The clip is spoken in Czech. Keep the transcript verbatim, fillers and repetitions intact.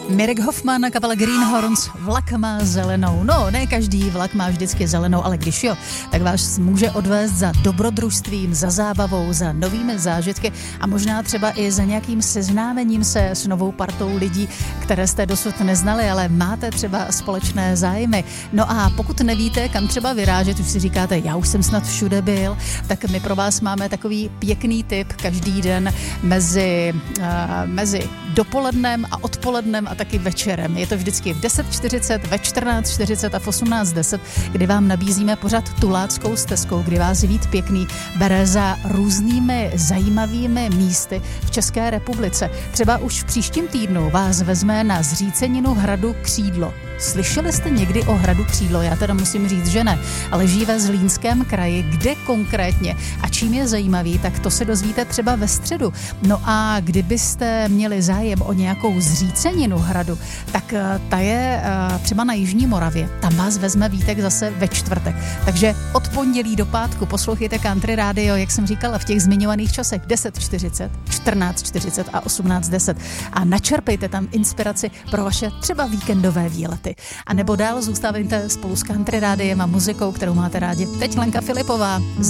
Mirek Hoffman, kapela Greenhorns, Vlak má zelenou. No, ne každý vlak má vždycky zelenou, ale když jo, tak vás může odvést za dobrodružstvím, za zábavou, za novými zážitky a možná třeba i za nějakým seznámením se s novou partou lidí, které jste dosud neznali, ale máte třeba společné zájmy. No a pokud nevíte, kam třeba vyrážet, už si říkáte, já už jsem snad všude byl, tak my pro vás máme takový pěkný tip každý den mezi, uh, mezi dopolednem a odpolednem a taky večerem. Je to vždycky v deset čtyřicet, ve čtrnáct čtyřicet a v osmnáct deset, kdy vám nabízíme pořad Tuláckou stezkou, kdy vás Vít Pěkný bere za různými zajímavými místy v České republice. Třeba už v příštím týdnu vás vezme na zříceninu hradu Křídlo. Slyšeli jste někdy o hradu Křídlo? Já teda musím říct, že ne. Ale žijí ve Zlínském kraji, kde konkrétně a čím je zajímavý, tak to se dozvíte třeba ve středu. No a kdybyste měli zájem o nějakou zříceninu hradu, tak ta je třeba na Jižní Moravě. Tam vás vezme Vítek zase ve čtvrtek. Takže od pondělí do pátku poslouchejte Country Radio, jak jsem říkala, v těch zmiňovaných časech deset čtyřicet, čtrnáct čtyřicet a osmnáct deset. A načerpejte tam inspiraci pro vaše třeba víkendové výlety. A nebo dál zůstávejte spolu s Country Rádiem a muzikou, kterou máte rádi. Teď Lenka Filipová.